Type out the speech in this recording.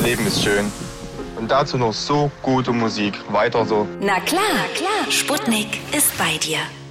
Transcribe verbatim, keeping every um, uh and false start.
Leben ist schön. Und dazu noch so gute Musik. Weiter so. Na klar, na klar. Sputnik ist bei dir.